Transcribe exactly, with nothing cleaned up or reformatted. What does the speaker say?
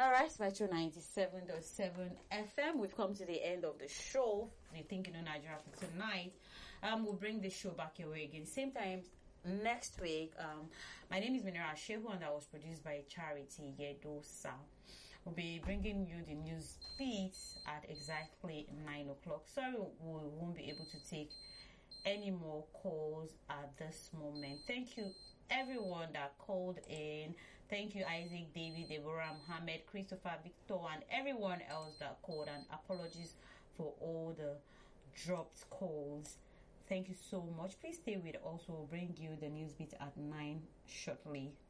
All right, Metro ninety-seven point seven F M. We've come to the end of the show. The Think You Know Nigeria for tonight. Um, we'll bring this show back your way again, same time next week. Um, my name is Minera Shehu, and I was produced by Charity Yedosa. We'll be bringing you the news beats at exactly nine o'clock. Sorry, we won't be able to take any more calls at this moment. Thank you everyone that called in. Thank you Isaac, David, Deborah, Mohammed, Christopher, Victor, and everyone else that called, and apologies for all the dropped calls. Thank you so much. Please stay with us. We'll bring you the news beat at nine shortly.